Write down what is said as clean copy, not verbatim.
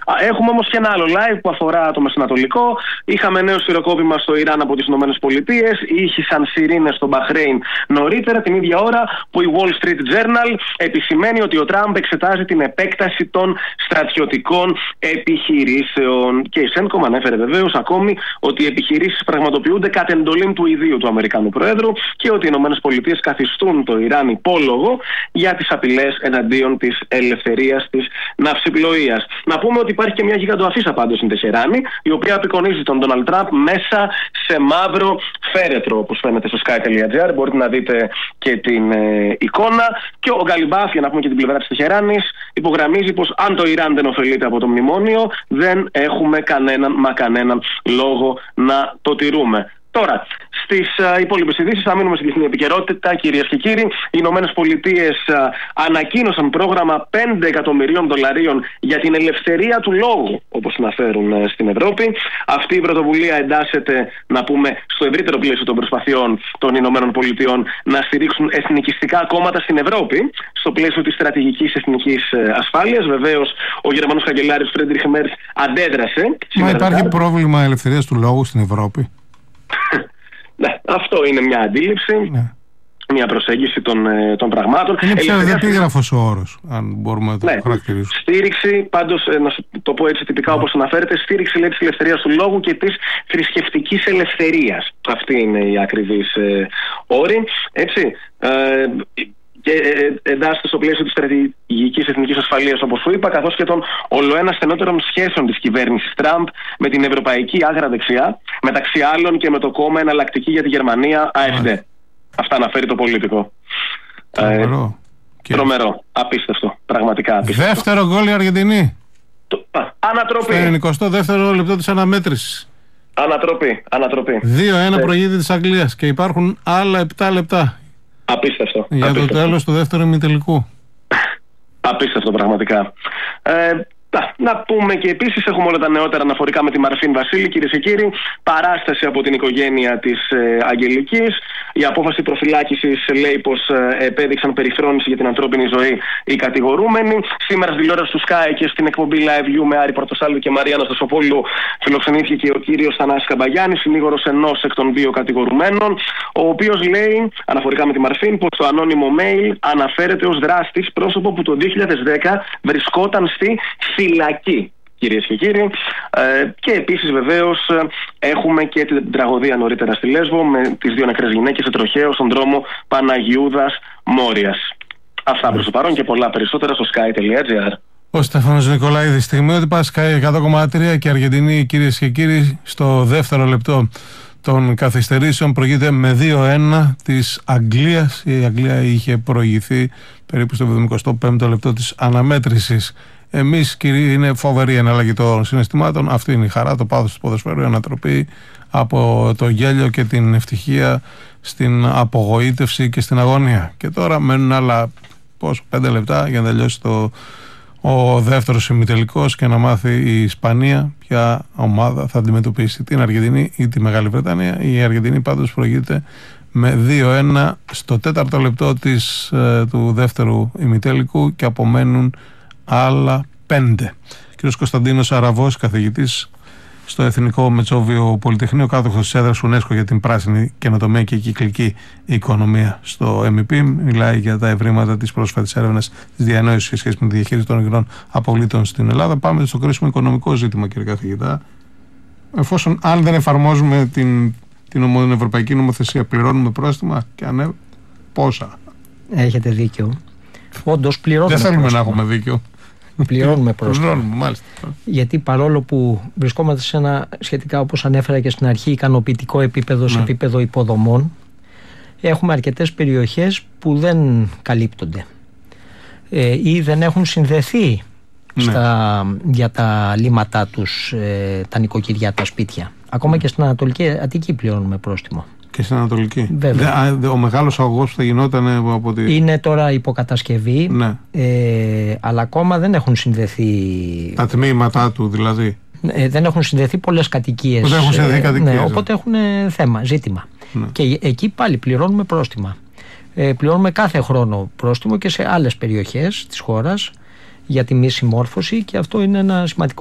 Έχουμε όμως και ένα άλλο live που αφορά το Μεσανατολικό. Είχαμε νέο σφυροκόπημα στο Ιράν από τις ΗΠΑ. Ήχησαν σιρήνες στο Μπαχρέιν νωρίτερα, την ίδια ώρα που η Wall Street Journal επισημαίνει ότι ο Τραμπ εξετάζει την επέκταση των στρατιωτικών επιχειρήσεων. Και η Σένκομ ανέφερε βεβαίως ακόμη ότι οι επιχειρήσεις πραγματοποιούνται κατ' εντολή του ιδίου του Αμερικανού Προέδρου και ότι οι ΗΠΑ καθιστούν το Ιράν υπόλογο για τις απειλές εναντίον της ελευθερίας της ναυσιπλοείας. Να πούμε ότι υπάρχει και μια γιγαντοαφίσα πάντως στην Τεχεράνη, η οποία απεικονίζει τον Ντόναλντ Τραμπ μέσα σε μαύρο φέρετρο, όπως φαίνεται στο sky.gr. Μπορείτε να δείτε και την εικόνα. Και ο Γκαλιμπάφ, για να πούμε και την πλευρά της Τεχεράνης, υπογραμμίζει πως αν το Ιράν δεν ωφελείται από το μνημόνιο, δεν έχουμε κανέναν λόγο να το τηρούμε. Τώρα, στις υπόλοιπες ειδήσεις θα μείνουμε στην διεθνή επικαιρότητα, κυρίες και κύριοι. Οι Ηνωμένες Πολιτείες ανακοίνωσαν πρόγραμμα $5 εκατομμυρίων για την ελευθερία του λόγου, όπως αναφέρουν στην Ευρώπη. Αυτή η πρωτοβουλία εντάσσεται, να πούμε, στο ευρύτερο πλαίσιο των προσπαθειών των Ηνωμένων Πολιτειών να στηρίξουν εθνικιστικά κόμματα στην Ευρώπη, στο πλαίσιο της στρατηγικής εθνικής ασφάλειας. Βεβαίως, ο Γερμανός καγκελάριος Φρέντριχ Μέρτς αντέδρασε. Μα υπάρχει πρόβλημα ελευθερίας του λόγου στην Ευρώπη? Ναι, αυτό είναι μια αντίληψη, μια προσέγγιση των πραγμάτων. Είναι ψευδεπίγραφος ο όρος, αν μπορούμε να το χαρακτηρίσουμε. Στήριξη, πάντως, να σου το πω έτσι τυπικά όπως αναφέρεται, στήριξη λέει, της ελευθερίας του λόγου και της θρησκευτικής ελευθερίας. Αυτή είναι η ακριβής όρη. Έτσι. Και εντάσσεται στο πλαίσιο της στρατηγικής εθνικής ασφαλείας, όπως σου είπα, καθώς και των ολοένα στενότερων σχέσεων της κυβέρνησης Τραμπ με την ευρωπαϊκή άγρα δεξιά, μεταξύ άλλων και με το κόμμα Εναλλακτική για τη Γερμανία, AfD. Αυτά αναφέρει το Πολίτικο. Τρομερό. Απίστευτο. Πραγματικά απίστευτο. Δεύτερο γκολ η Αργεντινή. Ανατροπή. Στο 22ο λεπτό της αναμέτρησης. Ανατροπή. 2-1 προηγείται της Αγγλίας και υπάρχουν άλλα 7 λεπτά. Απίστευτο. Για το τέλος του δεύτερου ημιτελικού. Απίστευτο πραγματικά. Να πούμε και επίσης έχουμε όλα τα νεότερα αναφορικά με τη Μαρφίν Βασίλη, κυρίες και κύριοι. Παράσταση από την οικογένεια της Αγγελικής. Η απόφαση προφυλάκησης λέει πως επέδειξαν περιφρόνηση για την ανθρώπινη ζωή οι κατηγορούμενοι. Σήμερα στη τηλεόραση του Sky και στην εκπομπή Live View με Άρη Πορτοσάλβη και Μαρία Αναστασοπούλου φιλοξενήθηκε και ο κύριος Θανάσης Καμπαγιάννης, συνήγορος ενός εκ των δύο κατηγορουμένων, ο οποίος λέει αναφορικά με τη Μαρφίν πως το ανώνυμο mail αναφέρεται ως δράστης πρόσωπο που το 2010 βρισκόταν στη φυλακή, κυρίες και κύριοι. Και επίσης βεβαίως έχουμε και την τραγωδία νωρίτερα στη Λέσβο με τις δύο νεκρές γυναίκες σε τροχαίο στον δρόμο Παναγιούδας Μόριας. Αυτά προς το παρόν και πολλά περισσότερα στο sky.gr. Ο Στέφανος Νικολαίδης. Στιγμή ότι πάει Sky 100,3 και Αργεντινή, κυρίες και κύριοι, στο δεύτερο λεπτό των καθυστερήσεων προηγείται με 2-1 της Αγγλίας. Η Αγγλία είχε προηγηθεί περίπου στο 75ο λεπτό της αναμέτρησης. Εμείς, κύριοι, είναι φοβερή εναλλαγή των συναισθημάτων. Αυτή είναι η χαρά, το πάθος του ποδοσφαίρου, η ανατροπή από το γέλιο και την ευτυχία στην απογοήτευση και στην αγωνία. Και τώρα μένουν άλλα 5 λεπτά για να τελειώσει ο δεύτερος ημιτελικός και να μάθει η Ισπανία ποια ομάδα θα αντιμετωπίσει την Αργεντινή ή τη Μεγάλη Βρετανία. Η Αργεντινή πάντως προηγείται με 2-1 στο 4ο λεπτό του δεύτερου ημιτελικού και απομένουν άλλα 5. Κύριος Κωνσταντίνος Αραβός, καθηγητής στο Εθνικό Μετσόβιο Πολυτεχνείο, κάτοχος της έδρας UNESCO για την πράσινη καινοτομία και κυκλική οικονομία στο MEP, μιλάει για τα ευρήματα της πρόσφατης έρευνας της διανόησης σε σχέση με τη διαχείριση των υγρών αποβλήτων στην Ελλάδα. Πάμε στο κρίσιμο οικονομικό ζήτημα, κύριε καθηγητά. Εφόσον αν δεν εφαρμόζουμε την ευρωπαϊκή νομοθεσία, πληρώνουμε πρόστιμα και πόσα? Έχετε δίκιο. Όντως πληρώνουμε. Δεν θέλουμε πρόστιμα. Να έχουμε δίκιο. Πληρώνουμε πρόστιμα. Μάλιστα. Γιατί παρόλο που βρισκόμαστε σε ένα σχετικά, όπως ανέφερα και στην αρχή, ικανοποιητικό επίπεδο, σε επίπεδο υποδομών, έχουμε αρκετές περιοχές που δεν καλύπτονται ή δεν έχουν συνδεθεί για τα λύματά τους, τα νοικοκυριά, τα σπίτια. Ακόμα και στην Ανατολική Αττική πληρώνουμε πρόστιμο. Και στην Ανατολική. Βέβαια. Ο μεγάλος αγωγός που θα γινόταν από τη... Είναι τώρα υποκατασκευή, αλλά ακόμα δεν έχουν συνδεθεί... Τα τμήματά του δηλαδή. Δεν έχουν συνδεθεί πολλές κατοικίες. Δεν έχουν συνδεθεί κατοικίες. Οπότε έχουν ζήτημα. Και εκεί πάλι πληρώνουμε πρόστιμα. Πληρώνουμε κάθε χρόνο πρόστιμο και σε άλλες περιοχές της χώρας για τη μη συμμόρφωση, και αυτό είναι ένα σημαντικό